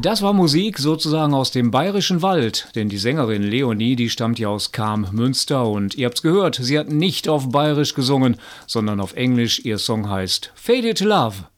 Das war Musik sozusagen aus dem bayerischen Wald, denn die Sängerin Leonie, die stammt ja aus Cham, Münster und ihr habt's gehört, sie hat nicht auf bayerisch gesungen, sondern auf Englisch, ihr Song heißt Faded Love.